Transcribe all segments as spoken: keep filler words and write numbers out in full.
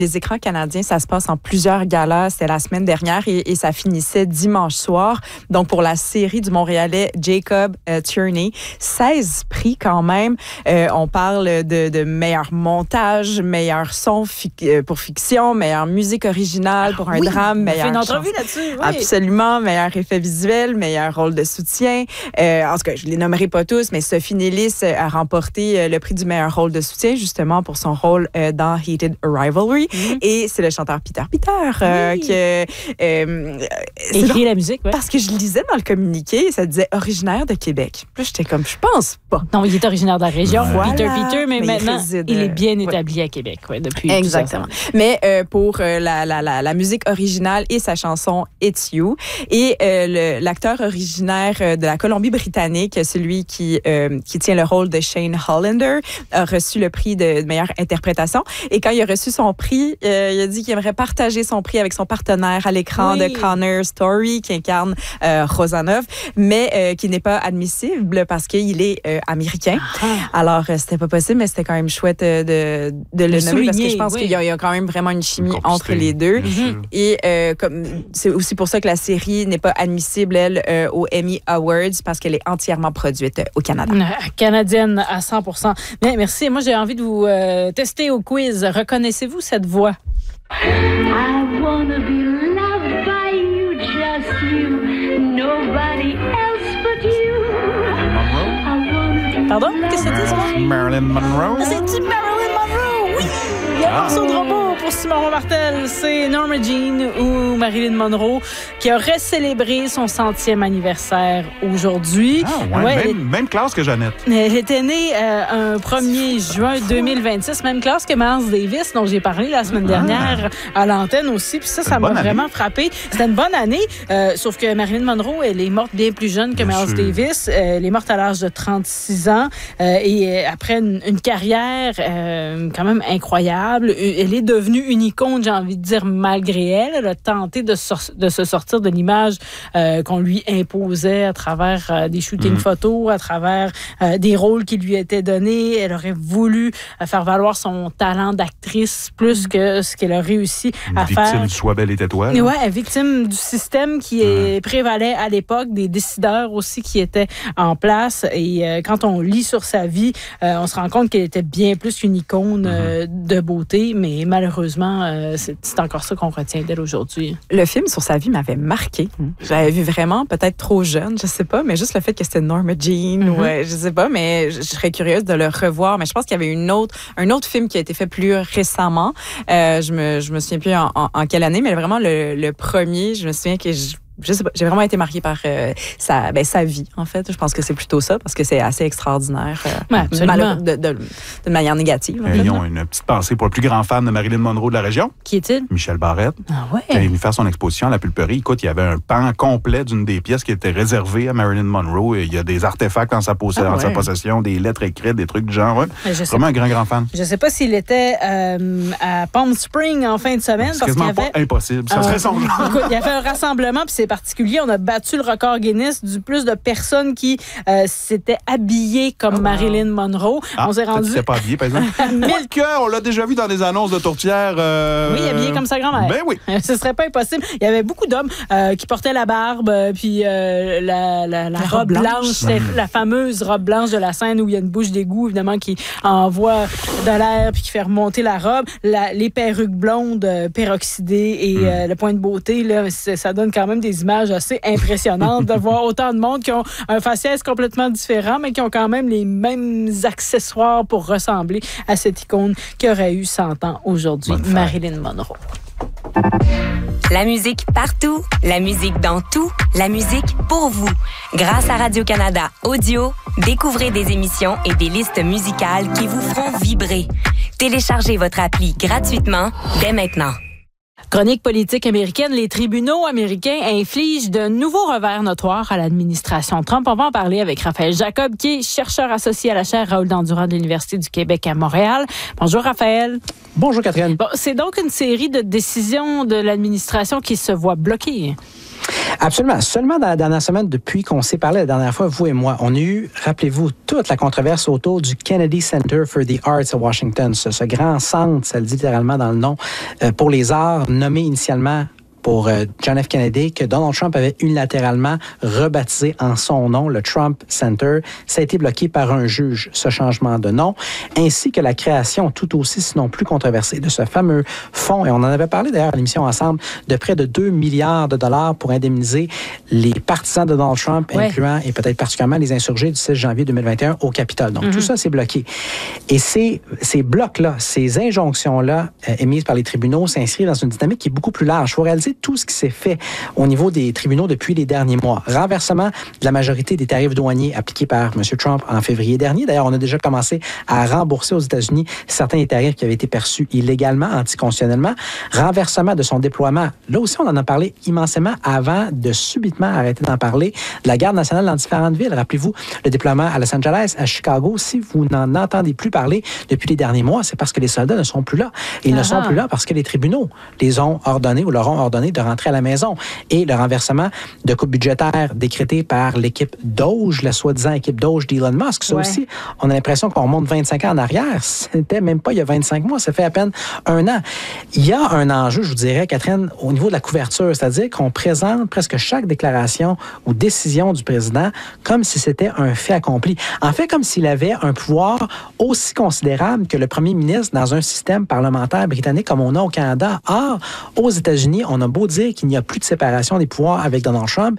Les écrans canadiens, ça se passe en plusieurs galas. C'était la semaine dernière et, et ça finissait dimanche soir. Donc, pour la série du Montréalais Jacob euh, Tierney, seize prix quand même. Euh, on parle de, de meilleur montage, meilleur son fi- euh, pour fiction, meilleure musique originale pour un oui, drame, meilleure on a fait une entrevue chanson. là-dessus. Oui. Absolument, meilleur effet visuel, meilleur rôle de soutien. Euh, en tout cas, je les nommerai pas tous, mais Sophie Nellis a remporté le prix du meilleur rôle de soutien justement pour son rôle euh, dans Hated Rivalry. Mm-hmm. Et c'est le chanteur Peter Peter euh, oui. qui euh, euh, écrit la musique. Ouais. Parce que je lisais dans le communiqué, ça disait originaire de Québec. Puis là, j'étais comme, je pense pas. Non, il est originaire de la région, voilà. Peter Peter, mais, mais maintenant, il, réside, il est bien euh, établi ouais. à Québec ouais, depuis exactement. Mais euh, pour euh, la, la, la, la musique originale et sa chanson It's You. Et euh, le, l'acteur originaire de la Colombie-Britannique, celui qui, euh, qui tient le rôle de Shane Hollander, a reçu le prix de meilleure interprétation. Et quand il a reçu son prix, euh, il a dit qu'il aimerait partager son prix avec son partenaire à l'écran oui. de Connor Story, qui incarne euh, Rosanov, mais euh, qui n'est pas admissible parce qu'il est euh, américain. Ah. Alors, euh, c'était pas possible, mais c'était quand même chouette euh, de, de le, le nommer parce que je pense oui. qu'il y a, il y a quand même vraiment une chimie entre les deux. Mm-hmm. Et euh, comme, c'est aussi pour ça que la série n'est pas admissible, elle, euh, aux Emmy Awards parce qu'elle est entièrement produite euh, au Canada. Canadienne à cent pour cent. Bien, merci. Moi, j'ai envie de vous euh, tester au quiz. Reconnaissez-vous cette voix? I wanna be loved by you, just you, nobody else but you. Pardon? Qu'est-ce que c'est ça? Marilyn Monroe. C'est-tu Marilyn Monroe? Oui! Il y a un morceau de robot pour Simon Martel. C'est Norma Jean ou Marilyn Monroe qui aurait célébré son centième anniversaire aujourd'hui. Ah ouais, ouais même, elle, même classe que Jeannette. Elle était née euh, un premier juin deux mille vingt-six, même classe que Miles Davis, dont j'ai parlé la semaine dernière ah. à l'antenne aussi. Puis ça, ça m'a année. vraiment frappé. C'était une bonne année, euh, sauf que Marilyn Monroe, elle est morte bien plus jeune que bien Miles sûr. Davis. Euh, elle est morte à l'âge de trente-six ans euh, et après une, une carrière euh, quand même incroyable. Elle est devenue une icône, j'ai envie de dire, malgré elle. Elle a tenté de, sor- de se sortir de l'image euh, qu'on lui imposait à travers euh, des shootings mmh. photos, à travers euh, des rôles qui lui étaient donnés. Elle aurait voulu euh, faire valoir son talent d'actrice plus mmh. que ce qu'elle a réussi une à victime faire. Victime du Sois belle et tais-toi. Oui, victime du système qui est mmh. prévalait à l'époque, des décideurs aussi qui étaient en place. Et euh, quand on lit sur sa vie, euh, on se rend compte qu'elle était bien plus qu'une icône euh, mmh. de beauté, mais malheureusement, euh, c'est, c'est encore ça qu'on retient d'elle aujourd'hui. Le film sur sa vie m'avait marqué. Mmh. J'avais vu vraiment, peut-être trop jeune, je sais pas, mais juste le fait que c'était Norma Jean, mmh. ou euh, je sais pas, mais je serais curieuse de le revoir. Mais je pense qu'il y avait une autre, un autre film qui a été fait plus récemment. Euh, je me, je me souviens plus en, en, en quelle année, mais vraiment le, le premier, je me souviens que je Je sais pas, j'ai vraiment été marquée par euh, sa, ben, sa vie, en fait. Je pense que c'est plutôt ça, parce que c'est assez extraordinaire, euh, ouais, malheureux, de, de, de manière négative. Et ils ont une petite pensée pour le plus grand fan de Marilyn Monroe de la région. Qui est-il? Michel Barrette. Ah ouais? Quand il est venu faire son exposition à la Pulperie, écoute, il y avait un pan complet d'une des pièces qui était réservée à Marilyn Monroe. Et il y a des artefacts en sa, poss- ah ouais. en sa possession, des lettres écrites, des trucs du genre. Ouais. Vraiment un grand, grand fan. Je sais pas s'il était euh, à Palm Springs en fin de semaine. C'est parce quasiment qu'il y avait... pas impossible. Ça euh, serait son genre. Écoute, il y avait un rassemblement, puis c'est particulier. On a battu le record Guinness du plus de personnes qui euh, s'étaient habillées comme oh, Marilyn Monroe. Ah, on s'est rendu. Tu sais pas habillé, par exemple. Quel cœur, on l'a déjà vu dans des annonces de tourtières. Euh... Oui, habillé comme sa grand-mère. Ben oui. Ce serait pas impossible. Il y avait beaucoup d'hommes euh, qui portaient la barbe, euh, puis euh, la, la, la, la robe blanche, blanche mmh. la fameuse robe blanche de la scène où il y a une bouche d'égout, évidemment, qui envoie de l'air puis qui fait remonter la robe. La, les perruques blondes euh, peroxydées et mmh. euh, le point de beauté, là, ça donne quand même des images assez impressionnantes de voir autant de monde qui ont un faciès complètement différent, mais qui ont quand même les mêmes accessoires pour ressembler à cette icône qui aurait eu cent ans aujourd'hui, Marilyn Monroe. La musique partout, la musique dans tout, la musique pour vous. Grâce à Radio-Canada Audio, découvrez des émissions et des listes musicales qui vous feront vibrer. Téléchargez votre appli gratuitement dès maintenant. Chronique politique américaine, les tribunaux américains infligent de nouveaux revers notoires à l'administration Trump. On va en parler avec Raphaël Jacob, qui est chercheur associé à la chaire Raoul Dandurand de l'Université du Québec à Montréal. Bonjour Raphaël. Bonjour Catherine. Bon, c'est donc une série de décisions de l'administration qui se voient bloquées. Absolument. Seulement dans la dernière semaine, depuis qu'on s'est parlé la dernière fois, vous et moi, on a eu, rappelez-vous, toute la controverse autour du Kennedy Center for the Arts à Washington, ce, ce grand centre, ça le dit littéralement dans le nom, euh, pour les arts, nommé initialement pour euh, John F. Kennedy, que Donald Trump avait unilatéralement rebaptisé en son nom, le Trump Center. Ça a été bloqué par un juge, ce changement de nom, ainsi que la création tout aussi, sinon plus controversée, de ce fameux fonds, et on en avait parlé d'ailleurs à l'émission ensemble, de près de deux milliards de dollars pour indemniser les partisans de Donald Trump, ouais. incluant et peut-être particulièrement les insurgés du six janvier deux mille vingt et un au Capitole. Donc, mm-hmm. tout ça, c'est bloqué. Et ces, ces blocs-là, ces injonctions-là euh, émises par les tribunaux s'inscrivent dans une dynamique qui est beaucoup plus large. Il faut réaliser tout ce qui s'est fait au niveau des tribunaux depuis les derniers mois. Renversement de la majorité des tarifs douaniers appliqués par M. Trump en février dernier. D'ailleurs, on a déjà commencé à rembourser aux États-Unis certains des tarifs qui avaient été perçus illégalement, anticonstitutionnellement. Renversement de son déploiement. Là aussi, on en a parlé immensément avant de subitement arrêter d'en parler. De la garde nationale dans différentes villes. Rappelez-vous, le déploiement à Los Angeles, à Chicago, si vous n'en entendez plus parler depuis les derniers mois, c'est parce que les soldats ne sont plus là. Et ils uh-huh. ne sont plus là parce que les tribunaux les ont ordonnés ou leur ont ordonné de rentrer à la maison. Et le renversement de coupes budgétaires décrétées par l'équipe Doge, la soi-disant équipe Doge d'Elon Musk, ça ouais. aussi, on a l'impression qu'on remonte vingt-cinq ans en arrière. C'était même pas il y a vingt-cinq mois, ça fait à peine un an. Il y a un enjeu, je vous dirais, Catherine, au niveau de la couverture, c'est-à-dire qu'on présente presque chaque déclaration ou décision du président comme si c'était un fait accompli. En fait, comme s'il avait un pouvoir aussi considérable que le premier ministre dans un système parlementaire britannique comme on a au Canada. Or, aux États-Unis, on a beau dire qu'il n'y a plus de séparation des pouvoirs avec Donald Trump,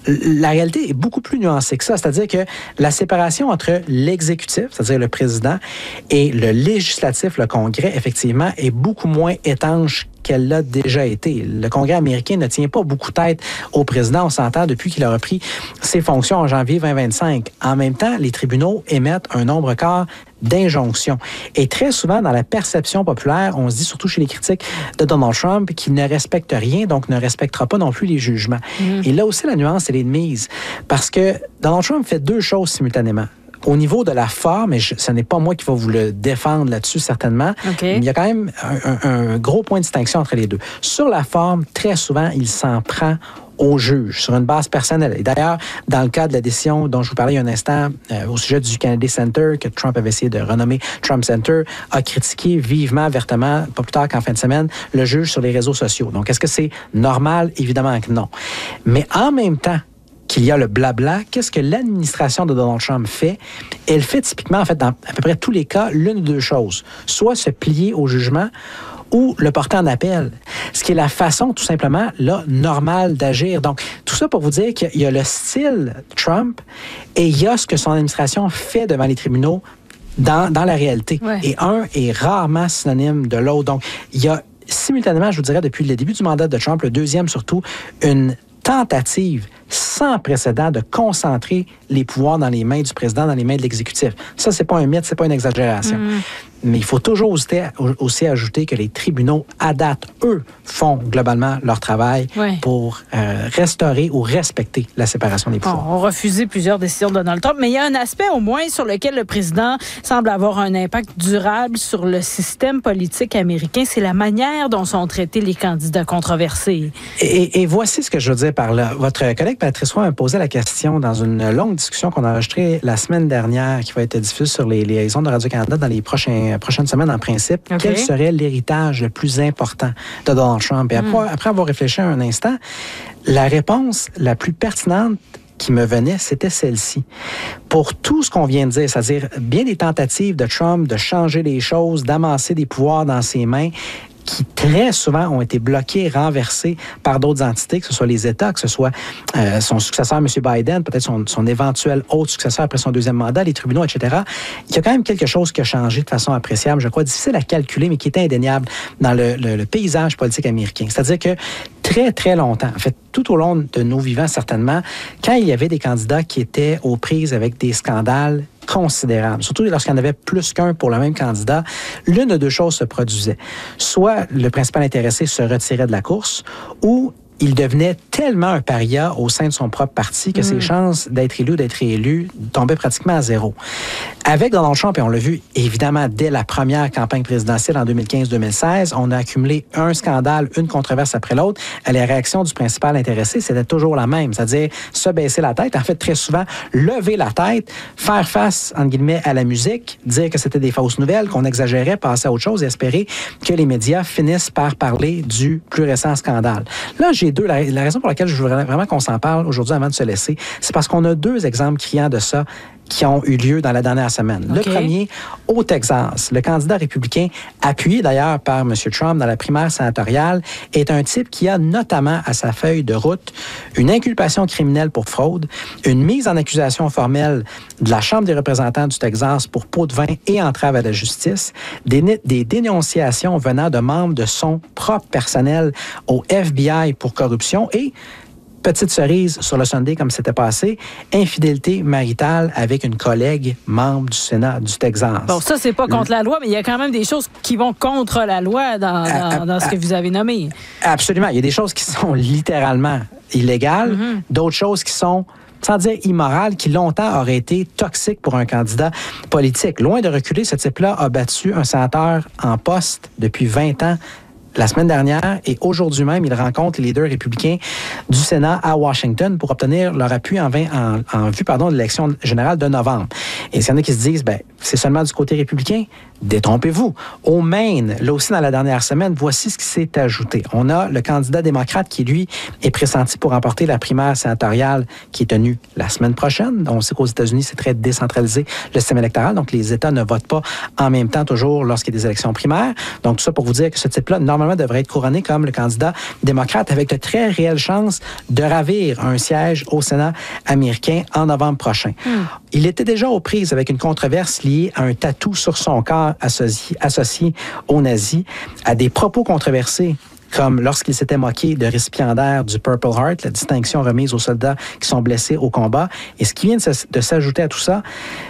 la réalité est beaucoup plus nuancée que ça. C'est-à-dire que la séparation entre l'exécutif, c'est-à-dire le président, et le législatif, le Congrès, effectivement, est beaucoup moins étanche qu'elle l'a déjà été. Le Congrès américain ne tient pas beaucoup tête au président, on s'entend, depuis qu'il a repris ses fonctions en janvier vingt vingt-cinq. En même temps, les tribunaux émettent un nombre quart d'injonctions. Et très souvent, dans la perception populaire, on se dit, surtout chez les critiques de Donald Trump, qu'il ne respecte rien, donc ne respectera pas non plus les jugements. Mmh. Et là aussi, la nuance, elle est de mise. Parce que Donald Trump fait deux choses simultanément. Au niveau de la forme, et je, ce n'est pas moi qui va vous le défendre là-dessus, certainement, okay. mais il y a quand même un, un, un gros point de distinction entre les deux. Sur la forme, très souvent, il s'en prend au juge, sur une base personnelle. Et d'ailleurs, dans le cas de la décision dont je vous parlais il y a un instant, euh, au sujet du Kennedy Center, que Trump avait essayé de renommer Trump Center, a critiqué vivement, vertement, pas plus tard qu'en fin de semaine, le juge sur les réseaux sociaux. Donc, est-ce que c'est normal? Évidemment que non. Mais en même temps, qu'il y a le blabla, qu'est-ce que l'administration de Donald Trump fait? Elle fait typiquement, en fait, dans à peu près tous les cas, l'une ou deux choses. Soit se plier au jugement ou le porter en appel. Ce qui est la façon, tout simplement, là, normale d'agir. Donc, tout ça pour vous dire qu'il y a le style Trump et il y a ce que son administration fait devant les tribunaux dans, dans la réalité. Ouais. Et un est rarement synonyme de l'autre. Donc, il y a simultanément, je vous dirais, depuis le début du mandat de Trump, le deuxième surtout, une tentative sans précédent de concentrer les pouvoirs dans les mains du président, dans les mains de l'exécutif. Ça, c'est pas un mythe, c'est pas une exagération. Mmh. Mais il faut toujours aussi, aussi ajouter que les tribunaux, à date, eux, font globalement leur travail ouais. pour euh, restaurer ou respecter la séparation des pouvoirs. On a refusé plusieurs décisions de Donald Trump, mais il y a un aspect au moins sur lequel le président semble avoir un impact durable sur le système politique américain, c'est la manière dont sont traités les candidats controversés. Et, et voici ce que je veux dire par là. Votre collègue Patrice Roy m'a posé la question dans une longue discussion qu'on a enregistrée la semaine dernière, qui va être diffusée sur les, les ondes de Radio-Canada dans les prochains, prochaines semaines en principe. Okay. Quel serait l'héritage le plus important de Donald Trump? Et après, mm. après avoir réfléchi un instant, la réponse la plus pertinente qui me venait, c'était celle-ci. Pour tout ce qu'on vient de dire, c'est-à-dire bien des tentatives de Trump de changer les choses, d'amasser des pouvoirs dans ses mains, qui très souvent ont été bloqués, renversés par d'autres entités, que ce soit les États, que ce soit euh, son successeur, M. Biden, peut-être son, son éventuel autre successeur après son deuxième mandat, les tribunaux, et cetera. Il y a quand même quelque chose qui a changé de façon appréciable, je crois, difficile à calculer, mais qui est indéniable dans le, le, le paysage politique américain. C'est-à-dire que très, très longtemps, en fait, tout au long de nos vivants, certainement, quand il y avait des candidats qui étaient aux prises avec des scandales considérable. Surtout lorsqu'il y en avait plus qu'un pour le même candidat, l'une de deux choses se produisait. Soit le principal intéressé se retirait de la course, ou il devenait tellement un paria au sein de son propre parti que mm. ses chances d'être élu ou d'être réélu tombaient pratiquement à zéro. Avec Donald Trump, et on l'a vu évidemment dès la première campagne présidentielle en deux mille quinze deux mille seize, on a accumulé un scandale, une controverse après l'autre. Les réactions du principal intéressé, c'était toujours la même, c'est-à-dire se baisser la tête, en fait très souvent lever la tête, faire face, entre guillemets, à la musique, dire que c'était des fausses nouvelles, qu'on exagérait, passer à autre chose et espérer que les médias finissent par parler du plus récent scandale. Là, j'ai deux. La, la raison pour laquelle je voudrais vraiment qu'on s'en parle aujourd'hui avant de se laisser, c'est parce qu'on a deux exemples criants de ça qui ont eu lieu dans la dernière semaine. Okay. Le premier, au Texas. Le candidat républicain, appuyé d'ailleurs par M. Trump dans la primaire sénatoriale, est un type qui a notamment à sa feuille de route une inculpation criminelle pour fraude, une mise en accusation formelle de la Chambre des représentants du Texas pour pot de vin et entrave à la justice, des, des dénonciations venant de membres de son propre personnel au F B I pour corruption et petite cerise sur le Sunday, comme c'était passé, infidélité maritale avec une collègue membre du Sénat du Texas. Bon, ça, c'est pas contre la loi, mais il y a quand même des choses qui vont contre la loi dans, dans, dans ce que vous avez nommé. Absolument. Il y a des choses qui sont littéralement illégales, mm-hmm. d'autres choses qui sont sans dire immorales, qui longtemps auraient été toxiques pour un candidat politique. Loin de reculer, ce type-là a battu un sénateur en poste depuis vingt ans la semaine dernière, et aujourd'hui même, il rencontre les leaders républicains du Sénat à Washington pour obtenir leur appui en, en, en vue pardon, de l'élection générale de novembre. Et s'il y en a qui se disent, ben, c'est seulement du côté républicain, détrompez-vous. Au Maine, là aussi dans la dernière semaine, voici ce qui s'est ajouté. On a le candidat démocrate qui, lui, est pressenti pour remporter la primaire sénatoriale qui est tenue la semaine prochaine. On sait qu'aux États-Unis, c'est très décentralisé le système électoral, donc les États ne votent pas en même temps toujours lorsqu'il y a des élections primaires. Donc tout ça pour vous dire que ce type-là, normalement, devrait être couronné comme le candidat démocrate avec de très réelles chances de ravir un siège au Sénat américain en novembre prochain. Mm. Il était déjà aux prises avec une controverse liée à un tatou sur son corps associé, associé aux nazis, à des propos controversés comme lorsqu'il s'était moqué de récipiendaire du Purple Heart, la distinction remise aux soldats qui sont blessés au combat. Et ce qui vient de s'ajouter à tout ça,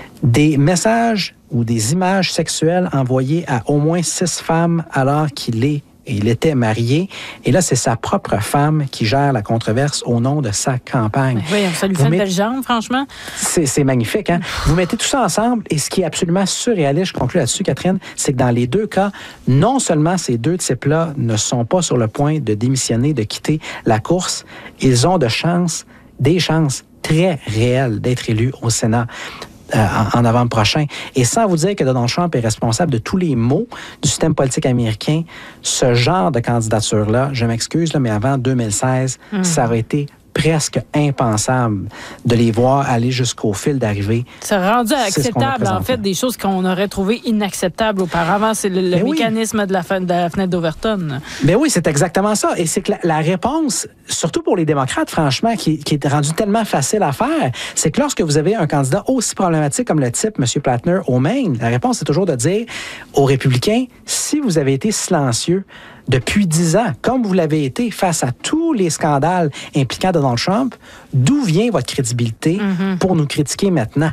des messages ou des images sexuelles envoyées à au moins six femmes alors qu'il est Et il était marié. Et là, c'est sa propre femme qui gère la controverse au nom de sa campagne. Oui, ça lui fait une belle jambe, franchement. C'est, c'est magnifique, hein? Vous mettez tout ça ensemble, et ce qui est absolument surréaliste, je conclue là-dessus, Catherine, c'est que dans les deux cas, non seulement ces deux types-là ne sont pas sur le point de démissionner, de quitter la course, ils ont de chances, des chances très réelles d'être élus au Sénat Euh, en, en novembre prochain. Et sans vous dire que Donald Trump est responsable de tous les maux du système politique américain, ce genre de candidature-là, je m'excuse, là, mais avant deux mille seize, mmh. ça aurait été presque impensable de les voir aller jusqu'au fil d'arrivée. C'est rendu acceptable, en fait, des choses qu'on aurait trouvées inacceptables auparavant. C'est le, le mécanisme oui. de, la fin, de la fenêtre d'Overton. Mais oui, c'est exactement ça. Et c'est que la, la réponse, surtout pour les démocrates, franchement, qui, qui est rendue tellement facile à faire, c'est que lorsque vous avez un candidat aussi problématique comme le type M. Platner au Maine, la réponse, c'est toujours de dire aux républicains, si vous avez été silencieux depuis dix ans, comme vous l'avez été face à tous les scandales impliquant Donald Trump, d'où vient votre crédibilité mm-hmm. pour nous critiquer maintenant?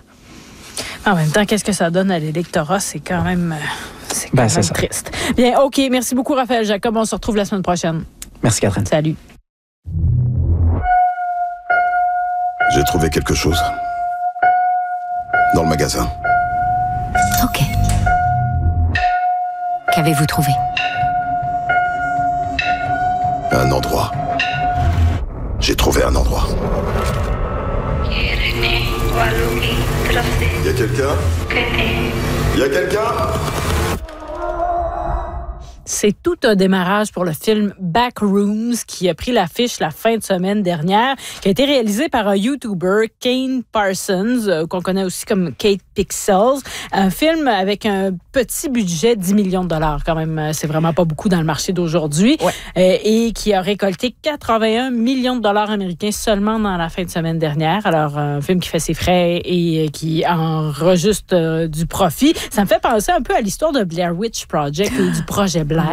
En même temps, qu'est-ce que ça donne à l'électorat? C'est quand même, c'est quand ben, même c'est triste. Bien, OK. Merci beaucoup, Raphaël Jacob. On se retrouve la semaine prochaine. Merci, Catherine. Salut. J'ai trouvé quelque chose. Dans le magasin. OK. Qu'avez-vous trouvé? Un endroit. J'ai trouvé un endroit. Y a quelqu'un? Y a quelqu'un? C'est tout un démarrage pour le film Backrooms qui a pris l'affiche la fin de semaine dernière, qui a été réalisé par un YouTuber, Kane Parsons, euh, qu'on connaît aussi comme Kate Pixels. Un film avec un petit budget, dix millions de dollars quand même. C'est vraiment pas beaucoup dans le marché d'aujourd'hui. Ouais. Euh, et qui a récolté quatre-vingt-un millions de dollars américains seulement dans la fin de semaine dernière. Alors, un film qui fait ses frais et qui enregistre euh, du profit. Ça me fait penser un peu à l'histoire de Blair Witch Project ou du projet Blair.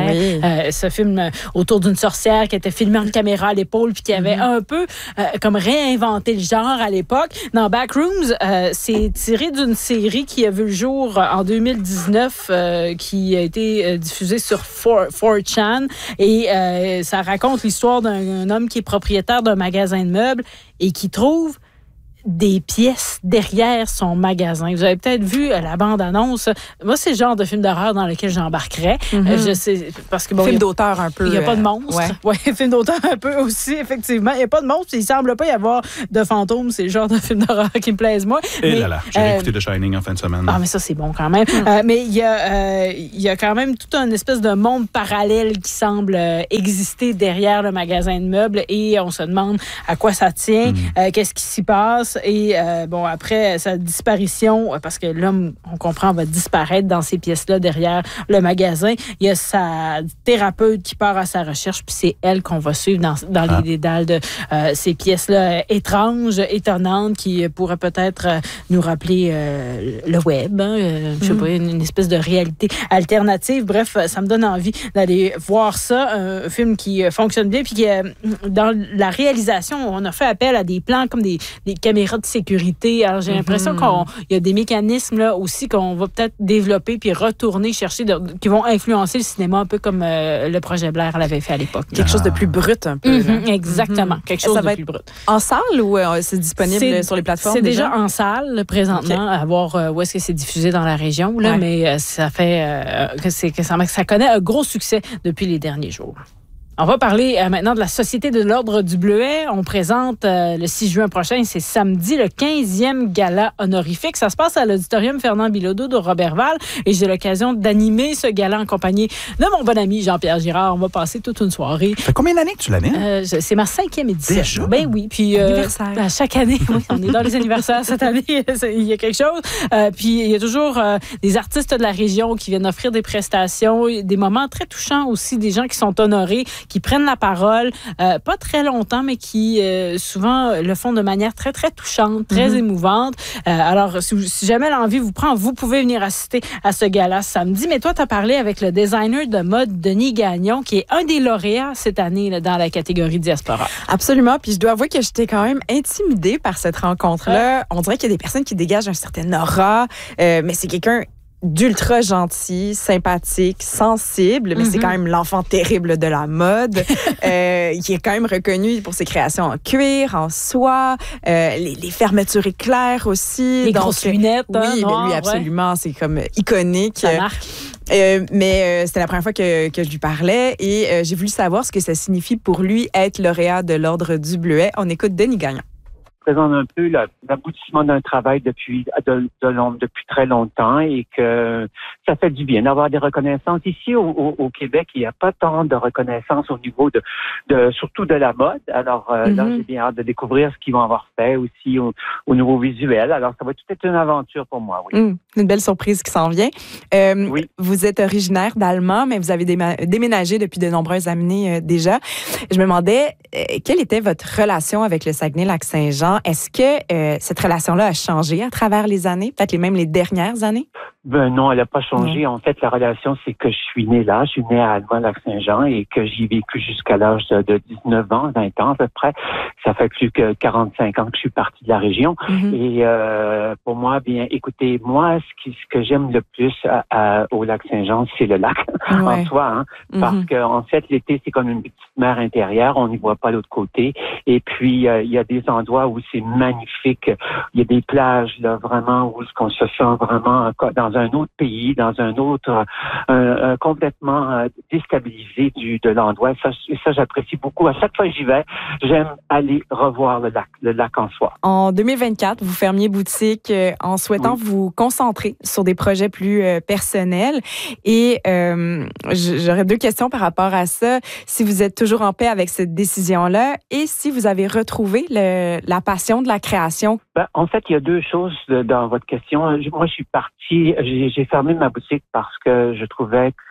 Sorcière. Oui. Euh, ce film autour d'une sorcière qui était filmée en caméra à l'épaule puis qui avait mm-hmm. un peu euh, comme réinventé le genre à l'époque. Dans Backrooms, euh, c'est tiré d'une série qui a vu le jour en deux mille dix-neuf, euh, qui a été euh, diffusée sur four chan, et euh, ça raconte l'histoire d'un homme qui est propriétaire d'un magasin de meubles et qui trouve des pièces derrière son magasin. Vous avez peut-être vu la bande-annonce. Moi, c'est le genre de film d'horreur dans lequel j'embarquerais. Mm-hmm. Euh, je sais, parce que bon, film a, d'auteur un peu. Il n'y a pas de monstre. Ouais. Ouais, film d'auteur un peu aussi, effectivement. Il n'y a pas de monstre. Il ne semble pas y avoir de fantômes. C'est le genre de film d'horreur qui me plaise, moi. Et mais, là là, j'ai euh, écouté The Shining en fin de semaine. Ah, mais ça, c'est bon quand même. Mm. Euh, mais il y, euh, y a quand même tout un espèce de monde parallèle qui semble euh, exister derrière le magasin de meubles, et on se demande à quoi ça tient, mm. euh, qu'est-ce qui s'y passe, et euh, bon, après sa disparition, parce que l'homme, on comprend, va disparaître dans ces pièces-là derrière le magasin, il y a sa thérapeute qui part à sa recherche, puis c'est elle qu'on va suivre dans, dans ah. les dédales de euh, ces pièces-là euh, étranges, étonnantes, qui pourraient peut-être euh, nous rappeler euh, le web, hein, euh, je sais mm. pas, une, une espèce de réalité alternative. Bref, ça me donne envie d'aller voir ça, un film qui fonctionne bien, puis qui, euh, dans la réalisation, on a fait appel à des plans comme des, des caméras de sécurité. Alors, j'ai l'impression mm-hmm. qu'il y a des mécanismes là aussi qu'on va peut-être développer puis retourner chercher, de, qui vont influencer le cinéma un peu comme euh, le projet Blair l'avait fait à l'époque. Quelque ah. chose de plus brut un peu. Mm-hmm, exactement. Mm-hmm. Quelque chose ça de va plus brut. En salle ou euh, c'est disponible c'est, sur les plateformes? C'est déjà, déjà en salle présentement, okay. à voir euh, où est-ce que c'est diffusé dans la région. Là, ouais. Mais euh, ça fait euh, que, c'est, que ça, ça connaît un gros succès depuis les derniers jours. On va parler euh, maintenant de la Société de l'Ordre du Bleuet. On présente euh, le six juin prochain, c'est samedi, le quinzième gala honorifique. Ça se passe à l'auditorium Fernand Bilodeau de Roberval, et j'ai l'occasion d'animer ce gala en compagnie de mon bon ami Jean-Pierre Girard. On va passer toute une soirée. Ça fait combien d'années que tu l'animes? Euh, c'est ma cinquième édition. Déjà? Ben oui. Puis, euh, anniversaire. À chaque année, oui, on est dans les anniversaires cette année, il y a quelque chose. Euh, puis il y a toujours euh, des artistes de la région qui viennent offrir des prestations, des moments très touchants aussi, des gens qui sont honorés, qui prennent la parole, euh, pas très longtemps, mais qui euh, souvent le font de manière très, très touchante, très mm-hmm. émouvante. Euh, alors, si, si jamais l'envie vous prend, vous pouvez venir assister à ce gala samedi. Mais toi, tu as parlé avec le designer de mode Denis Gagnon, qui est un des lauréats cette année là, dans la catégorie diaspora. Absolument. Puis je dois avouer que j'étais quand même intimidée par cette rencontre-là. Ouais. On dirait qu'il y a des personnes qui dégagent un certain aura, euh, mais c'est quelqu'un d'ultra gentil, sympathique, sensible, mais mm-hmm. c'est quand même l'enfant terrible de la mode. euh, il est quand même reconnu pour ses créations en cuir, en soie, euh, les, les fermetures éclairs aussi. Les donc, grosses lunettes. Oui, hein, mais noir, lui, absolument, ouais. c'est comme iconique. Ça marque. Euh, mais euh, c'était la première fois que, que je lui parlais, et euh, j'ai voulu savoir ce que ça signifie pour lui être lauréat de l'Ordre du Bleuet. On écoute Denis Gagnon. Présente un peu l'aboutissement d'un travail depuis de, de long, depuis très longtemps, et que ça fait du bien d'avoir des reconnaissances. Ici au, au, au Québec, il n'y a pas tant de reconnaissance au niveau de, de surtout de la mode. Alors euh, mm-hmm. là, j'ai bien hâte de découvrir ce qu'ils vont avoir fait aussi au, au niveau visuel. Alors ça va tout être une aventure pour moi, oui. Mm, une belle surprise qui s'en vient. Euh, oui. Vous êtes originaire d'Allemand, mais vous avez déma- déménagé depuis de nombreuses années euh, déjà. Je me demandais euh, quelle était votre relation avec le Saguenay-Lac-Saint-Jean. Est-ce que euh, cette relation-là a changé à travers les années, peut-être les, même les dernières années? Ben non, elle n'a pas changé. Non. En fait, la relation, c'est que je suis né là. Je suis né à Allemand-Lac-Saint-Jean, et que j'y ai vécu jusqu'à l'âge de dix-neuf ans, vingt ans à peu près. Ça fait plus que quarante-cinq ans que je suis parti de la région. Mm-hmm. Et euh, pour moi, bien, écoutez, moi, ce, qui, ce que j'aime le plus à, à, au Lac-Saint-Jean, c'est le lac ouais. en soi. Hein, mm-hmm. Parce que en fait, l'été, c'est comme une petite mer intérieure. On n'y voit pas l'autre côté. Et puis, euh, il y a des endroits où c'est magnifique. Il y a des plages, là, vraiment, où on se sent vraiment dans un autre pays, dans un autre, euh, complètement euh, déstabilisé du, de l'endroit. Ça, ça, j'apprécie beaucoup. À chaque fois que j'y vais, j'aime aller revoir le lac, le lac en soi. En deux mille vingt-quatre, vous fermiez boutique euh, en souhaitant oui. vous concentrer sur des projets plus euh, personnels. Et euh, j'aurais deux questions par rapport à ça. Si vous êtes toujours en paix avec cette décision-là, et si vous avez retrouvé le, la passion de la création. Ben, en fait, il y a deux choses de, dans votre question. Moi, je suis parti, j'ai, j'ai fermé ma boutique parce que je trouvais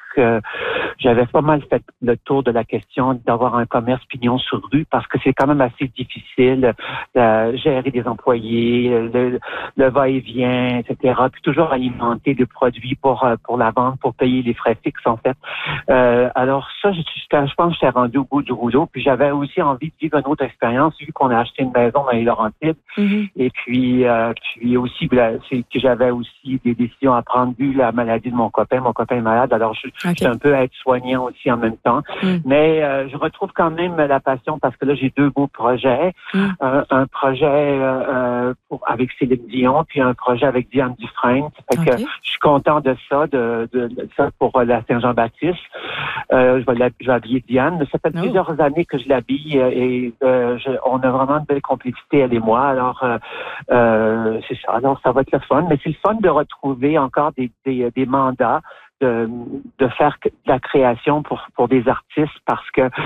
que j'avais pas mal fait le tour de la question d'avoir un commerce pignon sur rue parce que c'est quand même assez difficile de gérer des employés, le, le va-et-vient, et cetera. Puis toujours alimenter le produit pour pour la vente, pour payer les frais fixes en fait. Euh, alors ça, je, je pense que j'étais rendu au bout du rouleau. Puis j'avais aussi envie de vivre une autre expérience vu qu'on a acheté une maison dans les Laurentides. Mm-hmm. Et puis euh, puis aussi c'est que j'avais aussi des décisions à prendre vu la maladie de mon copain. Mon copain est malade, alors je, okay. je suis un peu aide-soignant aussi en même temps. Mm. Mais euh, je retrouve quand même la passion parce que là, j'ai deux beaux projets. Mm. Euh, un projet euh, pour, avec Céline Dion, puis un projet avec Diane Dufresne. Fait okay. que je suis content de ça, de, de, de ça pour la Saint-Jean-Baptiste. Euh, je, vais je vais habiller Diane. Ça fait oh. plusieurs années que je l'habille et euh, je, on a vraiment une belle complicité, elle et moi. Alors, euh, euh, c'est ça. Alors, ça va être le fun. Mais c'est le fun de retrouver encore des, des, des mandats. De, de faire de la création pour pour des artistes parce que